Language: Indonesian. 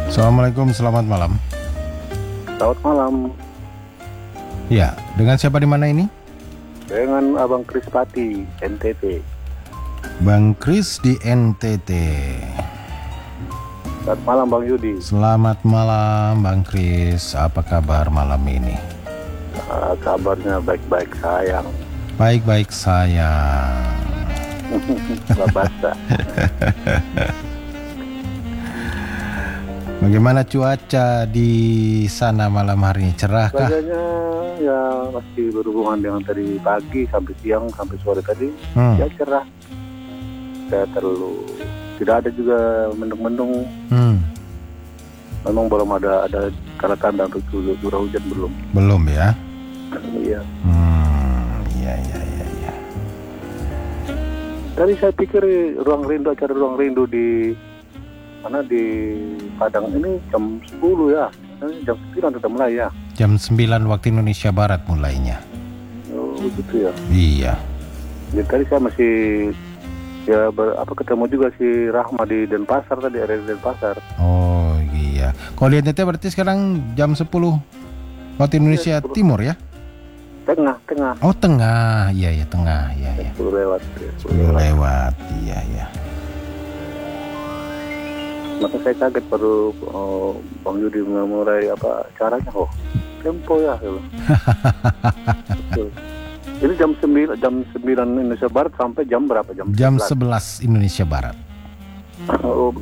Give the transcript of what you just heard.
Assalamualaikum, selamat malam. Selamat malam, Ya, dengan siapa di mana ini? dengan Abang Krispati, NTT. Bang Kris di NTT. Selamat malam Bang Yudi. Selamat malam, Bang Kris. Apa kabar malam ini? Kabarnya baik-baik sayang. Baik-baik sayang. Gak basa. Bagaimana cuaca di sana malam hari ini? Cerah kah? Kayaknya ya masih berhubungan dengan tadi pagi sampai siang sampai sore tadi. Ya cerah. Tidak ada juga mendung-mendung. Memang belum ada tanda-tanda untuk curah hujan belum. Belum ya? Iya. Iya. Tadi saya pikir acara ruang rindu di mana di Padang ini jam 10 ya. Jam 9 sudah mulai ya. Jam 9 waktu Indonesia Barat mulainya. Oh begitu ya. Iya. Jadi tadi saya masih ketemu juga si Rahma di Denpasar tadi, area Denpasar. Oh iya. Kalau di NTT berarti sekarang jam 10 waktu Indonesia Timur ya? Tengah. Oh tengah, iya tengah, iya. 10 lewat. 10 lewat, iya. Maka saya kaget baru Bang Yudi mulai acaranya. Oh tempo ya. Betul. Ini jam 9 Indonesia Barat sampai jam berapa? Jam 11 Indonesia Barat. Oh